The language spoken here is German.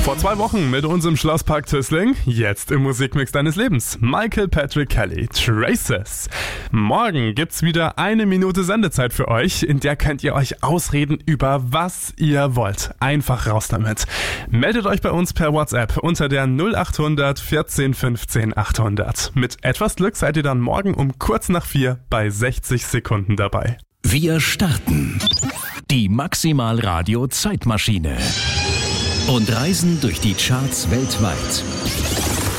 Vor 2 Wochen mit uns im Schlosspark Tüßling, jetzt im Musikmix deines Lebens. Michael Patrick Kelly, Traces. Morgen gibt's wieder 1 Minute Sendezeit für euch, in der könnt ihr euch ausreden über was ihr wollt. Einfach raus damit. Meldet euch bei uns per WhatsApp unter der 0800 14 15 800. Mit etwas Glück seid ihr dann morgen um kurz nach 4 bei 60 Sekunden dabei. Wir starten die Maximal Radio Zeitmaschine und reisen durch die Charts weltweit.